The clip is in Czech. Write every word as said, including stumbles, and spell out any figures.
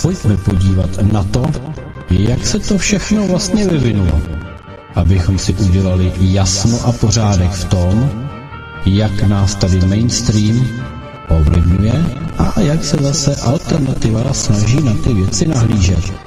pojďme podívat na to, jak se to všechno vlastně vyvinulo, abychom si udělali jasno a pořádek v tom, jak nás tady mainstream ovlivňuje a jak se zase alternativa snaží na ty věci nahlížet.